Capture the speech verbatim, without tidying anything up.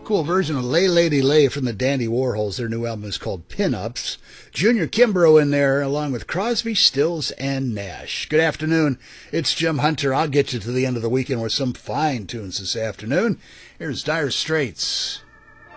Cool version of Lay Lady Lay from the Dandy Warhols. Their new album is called Pin-Ups. Junior Kimbrough in there, along with Crosby, Stills, and Nash. Good afternoon. It's Jim Hunter. I'll get you to the end of the weekend with some fine tunes this afternoon. Here's Dire Straits.